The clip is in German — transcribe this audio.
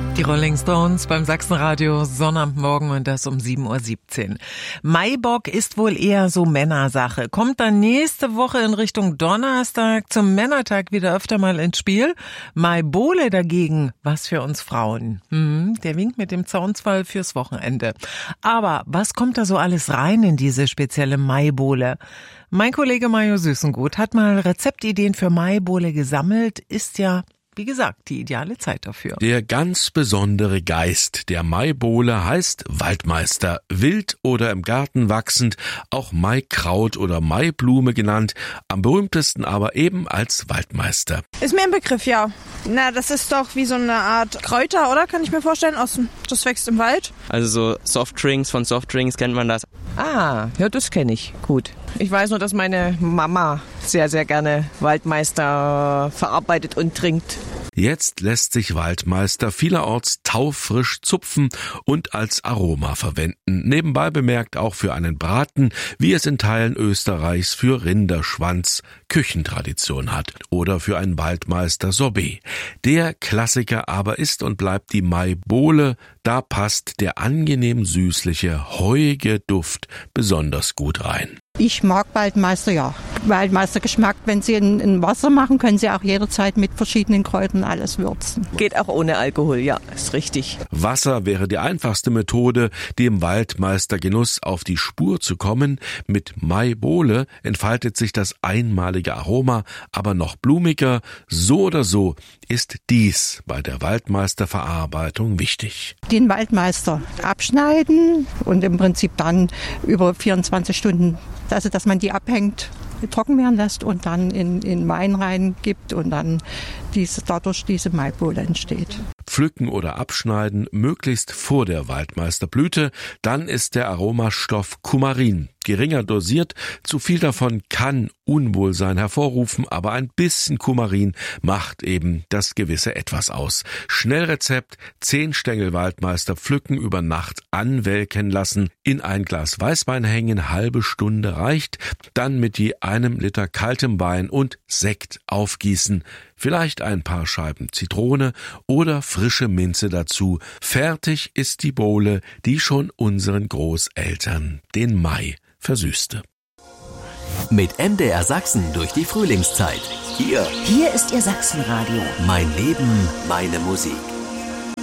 Die Rolling Stones beim Sachsenradio, Sonnabendmorgen und das um 7.17 Uhr. Maibock ist wohl eher so Männersache. Kommt dann nächste Woche in Richtung Donnerstag zum Männertag wieder öfter mal ins Spiel. Maibole dagegen, was für uns Frauen. Der winkt mit dem Zaunsfall fürs Wochenende. Aber was kommt da so alles rein in diese spezielle Maibole? Mein Kollege Mario Süßengut hat mal Rezeptideen für Maibole gesammelt, ist ja wie gesagt, die ideale Zeit dafür. Der ganz besondere Geist der Maibole heißt Waldmeister. Wild oder im Garten wachsend, auch Maikraut oder Maiblume genannt, am berühmtesten aber eben als Waldmeister. Ist mir ein Begriff, ja. Na, das ist doch wie so eine Art Kräuter, oder? Kann ich mir vorstellen, das wächst im Wald. Also so Softdrinks, von Softdrinks kennt man das. Ah, ja, das kenne ich gut. Ich weiß nur, dass meine Mama sehr, sehr gerne Waldmeister verarbeitet und trinkt. Jetzt lässt sich Waldmeister vielerorts taufrisch zupfen und als Aroma verwenden. Nebenbei bemerkt auch für einen Braten, wie es in Teilen Österreichs für Rinderschwanz Küchentradition hat. Oder für ein Waldmeister-Sorbet. Der Klassiker aber ist und bleibt die Maibole. Da passt der angenehm süßliche, heuige Duft besonders gut rein. Ich mag Waldmeister, ja. Waldmeistergeschmack, wenn Sie in Wasser machen, können Sie auch jederzeit mit verschiedenen Kräutern alles würzen. Geht auch ohne Alkohol, ja, ist richtig. Wasser wäre die einfachste Methode, dem Waldmeistergenuss auf die Spur zu kommen. Mit Maibole entfaltet sich das einmalige Aroma, aber noch blumiger. So oder so ist dies bei der Waldmeisterverarbeitung wichtig. Den Waldmeister abschneiden und im Prinzip dann über 24 Stunden, also dass man die abhängt, trocken werden lässt und dann in Wein reingibt und dann dadurch diese Maibole entsteht. Pflücken oder abschneiden, möglichst vor der Waldmeisterblüte, dann ist der Aromastoff Kumarin. Geringer dosiert, zu viel davon kann Unwohlsein hervorrufen, aber ein bisschen Kumarin macht eben das gewisse Etwas aus. Schnellrezept: 10 Stängel Waldmeister pflücken, über Nacht anwelken lassen, in ein Glas Weißwein hängen, halbe Stunde reicht, dann mit je 1 Liter kaltem Wein und Sekt aufgießen. Vielleicht ein paar Scheiben Zitrone oder frische Minze dazu. Fertig ist die Bowle, die schon unseren Großeltern den Mai versüßte. Mit MDR Sachsen durch die Frühlingszeit. Hier ist Ihr Sachsenradio. Mein Leben, meine Musik.